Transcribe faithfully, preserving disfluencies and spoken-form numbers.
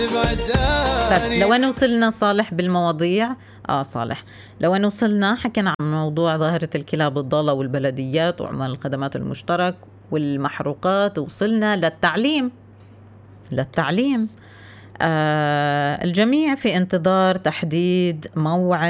طيب لو أن وصلنا صالح بالمواضيع آه صالح لو أن وصلنا حكينا عن موضوع ظاهرة الكلاب الضالة والبلديات وعمال الخدمات المشترك والمحروقات، وصلنا للتعليم للتعليم آه الجميع في انتظار تحديد موعد